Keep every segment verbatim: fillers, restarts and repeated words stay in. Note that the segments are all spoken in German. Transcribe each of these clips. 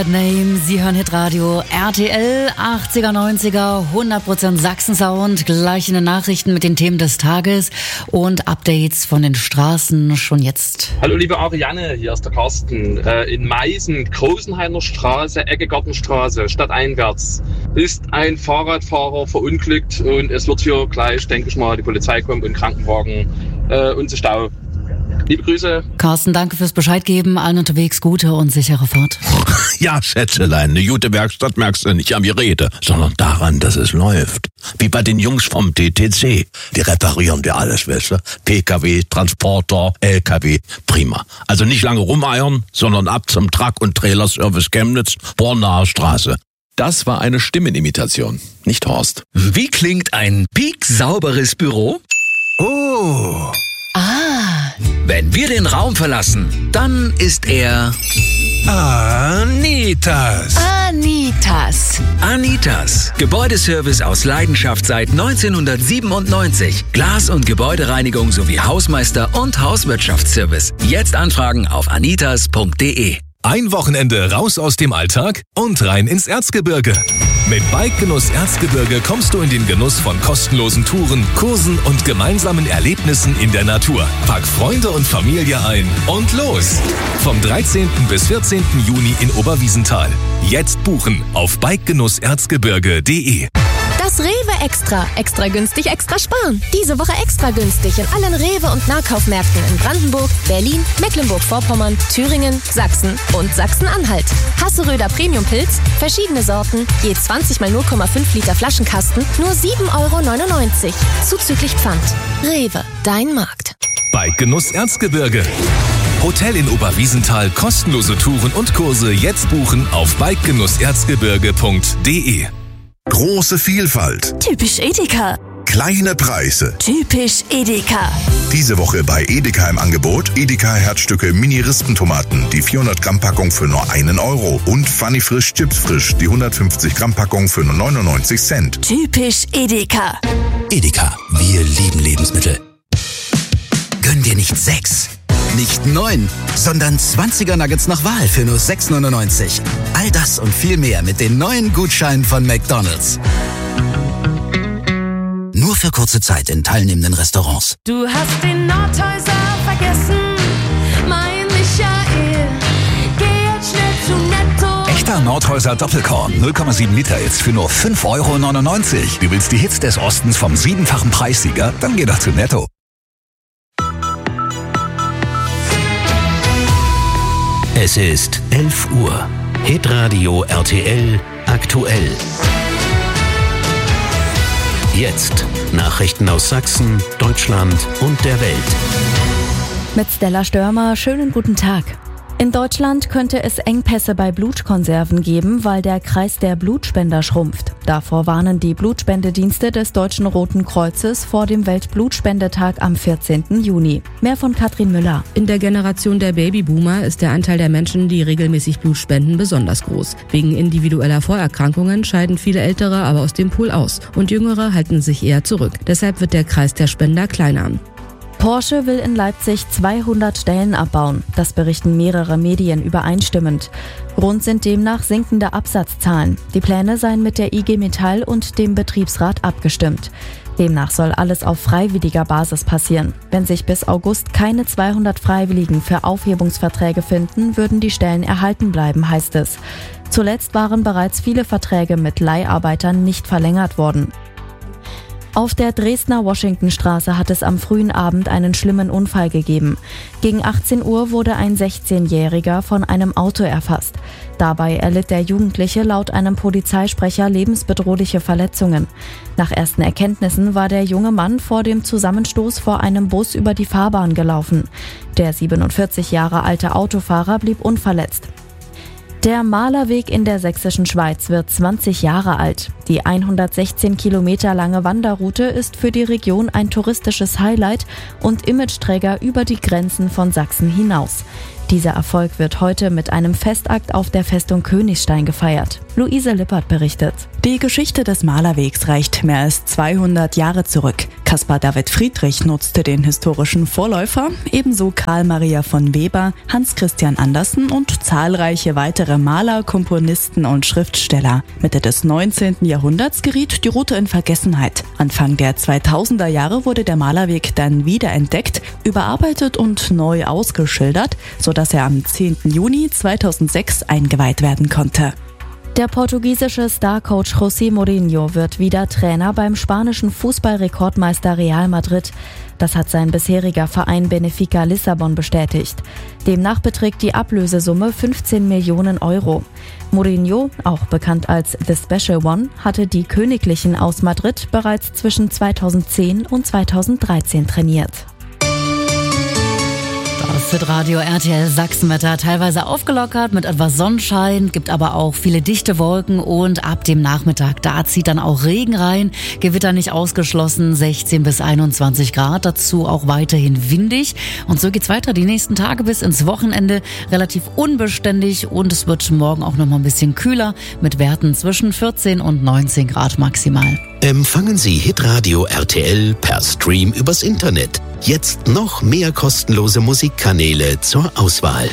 Bad Name, Sie hören Hitradio R T L, achtziger, neunziger, hundert Prozent Sachsen-Sound, gleich in den Nachrichten mit den Themen des Tages und Updates von den Straßen schon jetzt. Hallo liebe Ariane, hier ist der Carsten. Äh, in Meißen, Großenhainer Straße, Eckegartenstraße, stadteinwärts, ist ein Fahrradfahrer verunglückt und es wird hier gleich, denke ich mal, die Polizei kommt und Krankenwagen äh, und so Stau. Liebe Grüße. Carsten, danke fürs Bescheid geben. Allen unterwegs gute und sichere Fahrt. Ja, Schätzelein, eine gute Werkstatt merkst du nicht an die Rede, sondern daran, dass es läuft. Wie bei den Jungs vom T T C. Die reparieren dir alles, weißt du? P K W, Transporter, L K W, prima. Also nicht lange rumeiern, sondern ab zum Truck- und Trailerservice Chemnitz, Bornaer Straße. Das war eine Stimmenimitation, nicht Horst. Wie klingt ein pieksauberes Büro? Oh. Ah. Wenn wir den Raum verlassen, dann ist er Anitas. Anitas. Anitas. Gebäudeservice aus Leidenschaft seit neunzehnhundertsiebenundneunzig. Glas- und Gebäudereinigung sowie Hausmeister- und Hauswirtschaftsservice. Jetzt anfragen auf anitas punkt de. Ein Wochenende raus aus dem Alltag und rein ins Erzgebirge. Mit Bikegenuss Erzgebirge kommst du in den Genuss von kostenlosen Touren, Kursen und gemeinsamen Erlebnissen in der Natur. Pack Freunde und Familie ein und los! Vom dreizehnten bis vierzehnten Juni in Oberwiesenthal. Jetzt buchen auf bikegenuss erzgebirge punkt de. Das Rewe Extra. Extra günstig, extra sparen. Diese Woche extra günstig in allen Rewe- und Nahkaufmärkten in Brandenburg, Berlin, Mecklenburg-Vorpommern, Thüringen, Sachsen und Sachsen-Anhalt. Hasseröder Premium-Pilz, verschiedene Sorten, je zwanzig mal null Komma fünf Liter Flaschenkasten, nur sieben Euro neunundneunzig. Zuzüglich Pfand. Rewe, dein Markt. Bikegenuss Erzgebirge. Hotel in Oberwiesenthal, kostenlose Touren und Kurse jetzt buchen auf bikegenuss erzgebirge punkt de. Große Vielfalt. Typisch Edeka. Kleine Preise. Typisch Edeka. Diese Woche bei Edeka im Angebot Edeka Herzstücke Mini-Rispentomaten, die vierhundert Gramm Packung für nur einen Euro und Funny Frisch Chips Frisch, die hundertfünfzig Gramm Packung für nur neunundneunzig Cent. Typisch Edeka. Edeka, wir lieben Lebensmittel. Gönn dir nicht sechs, nicht neun, sondern zwanziger Nuggets nach Wahl für nur sechs neunundneunzig. All das und viel mehr mit den neuen Gutscheinen von McDonald's. Nur für kurze Zeit in teilnehmenden Restaurants. Du hast den Nordhäuser vergessen, mein Michael. Geh jetzt schnell zu Netto. Echter Nordhäuser Doppelkorn, null Komma sieben Liter jetzt für nur fünf Euro neunundneunzig. Du willst die Hits des Ostens vom siebenfachen Preissieger? Dann geh doch zu Netto. Es ist elf Uhr. Hitradio R T L aktuell. Jetzt Nachrichten aus Sachsen, Deutschland und der Welt. Mit Stella Störmer, schönen guten Tag. In Deutschland könnte es Engpässe bei Blutkonserven geben, weil der Kreis der Blutspender schrumpft. Davor warnen die Blutspendedienste des Deutschen Roten Kreuzes vor dem Weltblutspendetag am vierzehnten Juni. Mehr von Katrin Müller. In der Generation der Babyboomer ist der Anteil der Menschen, die regelmäßig Blut spenden, besonders groß. Wegen individueller Vorerkrankungen scheiden viele Ältere aber aus dem Pool aus und Jüngere halten sich eher zurück. Deshalb wird der Kreis der Spender kleiner. Porsche will in Leipzig zweihundert Stellen abbauen. Das berichten mehrere Medien übereinstimmend. Grund sind demnach sinkende Absatzzahlen. Die Pläne seien mit der I G Metall und dem Betriebsrat abgestimmt. Demnach soll alles auf freiwilliger Basis passieren. Wenn sich bis August keine zweihundert Freiwilligen für Aufhebungsverträge finden, würden die Stellen erhalten bleiben, heißt es. Zuletzt waren bereits viele Verträge mit Leiharbeitern nicht verlängert worden. Auf der Dresdner Washingtonstraße hat es am frühen Abend einen schlimmen Unfall gegeben. Gegen achtzehn Uhr wurde ein sechzehnjähriger von einem Auto erfasst. Dabei erlitt der Jugendliche laut einem Polizeisprecher lebensbedrohliche Verletzungen. Nach ersten Erkenntnissen war der junge Mann vor dem Zusammenstoß vor einem Bus über die Fahrbahn gelaufen. Der siebenundvierzig Jahre alte Autofahrer blieb unverletzt. Der Malerweg in der sächsischen Schweiz wird zwanzig Jahre alt. Die hundertsechzehn Kilometer lange Wanderroute ist für die Region ein touristisches Highlight und Imageträger über die Grenzen von Sachsen hinaus. Dieser Erfolg wird heute mit einem Festakt auf der Festung Königstein gefeiert. Luise Lippert berichtet. Die Geschichte des Malerwegs reicht mehr als zweihundert Jahre zurück. Caspar David Friedrich nutzte den historischen Vorläufer, ebenso Karl Maria von Weber, Hans Christian Andersen und zahlreiche weitere Maler, Komponisten und Schriftsteller. Mitte des neunzehnten Jahrhunderts geriet die Route in Vergessenheit. Anfang der zweitausender Jahre wurde der Malerweg dann wiederentdeckt, überarbeitet und neu ausgeschildert, sodass er am zehnten Juni zweitausendsechs eingeweiht werden konnte. Der portugiesische Starcoach José Mourinho wird wieder Trainer beim spanischen Fußballrekordmeister Real Madrid. Das hat sein bisheriger Verein Benfica Lissabon bestätigt. Demnach beträgt die Ablösesumme fünfzehn Millionen Euro. Mourinho, auch bekannt als The Special One, hatte die Königlichen aus Madrid bereits zwischen zweitausendzehn und zweitausenddreizehn trainiert. Das Hitradio R T L Sachsenwetter teilweise aufgelockert mit etwas Sonnenschein, gibt aber auch viele dichte Wolken und ab dem Nachmittag, da zieht dann auch Regen rein. Gewitter nicht ausgeschlossen, sechzehn bis einundzwanzig Grad, dazu auch weiterhin windig. Und so geht's weiter die nächsten Tage bis ins Wochenende, relativ unbeständig und es wird morgen auch noch mal ein bisschen kühler mit Werten zwischen vierzehn und neunzehn Grad maximal. Empfangen Sie Hitradio R T L per Stream übers Internet. Jetzt noch mehr kostenlose Musikkanäle zur Auswahl.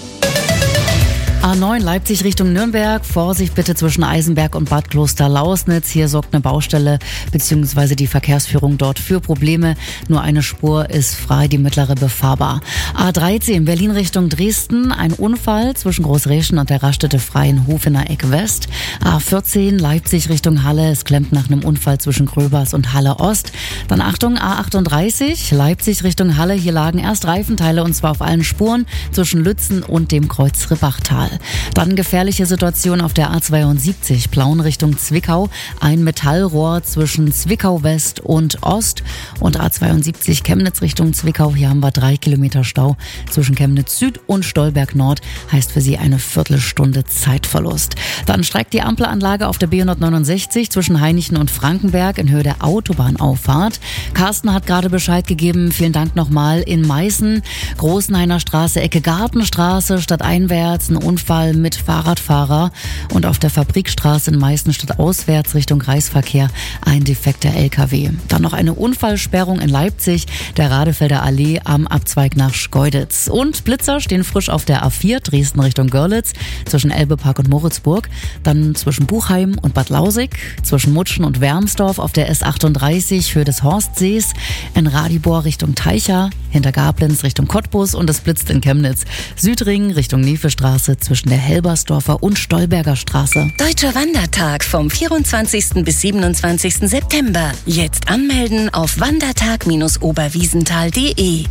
A neun Leipzig Richtung Nürnberg. Vorsicht bitte zwischen Eisenberg und Bad Kloster-Lausnitz. Hier sorgt eine Baustelle bzw. die Verkehrsführung dort für Probleme. Nur eine Spur ist frei, die mittlere befahrbar. A dreizehn Berlin Richtung Dresden. Ein Unfall zwischen Großreschen und der Raststätte Freienhof in der Eck West. A vierzehn Leipzig Richtung Halle. Es klemmt nach einem Unfall zwischen Gröbers und Halle Ost. Dann Achtung, A achtunddreißig Leipzig Richtung Halle. Hier lagen erst Reifenteile und zwar auf allen Spuren zwischen Lützen und dem Kreuz Ribbachtal. Dann gefährliche Situation auf der A zweiundsiebzig, Plauen Richtung Zwickau. Ein Metallrohr zwischen Zwickau West und Ost und A zweiundsiebzig Chemnitz Richtung Zwickau. Hier haben wir drei Kilometer Stau zwischen Chemnitz Süd und Stolberg Nord. Heißt für Sie eine Viertelstunde Zeitverlust. Dann streikt die Ampelanlage auf der B hundertneunundsechzig zwischen Hainichen und Frankenberg in Höhe der Autobahnauffahrt. Carsten hat gerade Bescheid gegeben. Vielen Dank nochmal. In Meißen, Großenhainer Straße, Ecke Gartenstraße, stadteinwärts ein Unfall mit Fahrradfahrer und auf der Fabrikstraße in Meißen stadtauswärts Richtung Kreisverkehr ein defekter L K W. Dann noch eine Unfallsperrung in Leipzig, der Radefelder Allee am Abzweig nach Schkeuditz. Und Blitzer stehen frisch auf der A vier Dresden Richtung Görlitz zwischen Elbepark und Moritzburg, dann zwischen Buchheim und Bad Lausig, zwischen Mutschen und Wermsdorf auf der S achtunddreißig Höhe des Horstsees, in Radibor Richtung Teicha, hinter Gablenz Richtung Cottbus und es blitzt in Chemnitz. Südring Richtung Nefestraße zwischen der Helbersdorfer und Stolberger Straße. Deutscher Wandertag vom vierundzwanzigsten bis siebenundzwanzigsten September. Jetzt anmelden auf wandertag Bindestrich oberwiesenthal punkt de.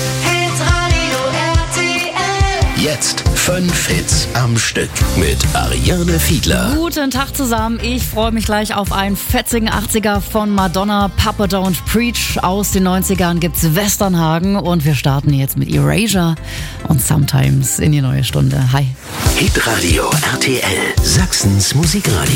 Jetzt fünf Hits am Stück mit Ariane Fiedler. Guten Tag zusammen. Ich freue mich gleich auf einen fetzigen achtziger von Madonna. Papa Don't Preach. Aus den neunzigern gibt's Westernhagen und wir starten jetzt mit Erasure und Sometimes in die neue Stunde. Hi. Hitradio R T L, Sachsens Musikradio.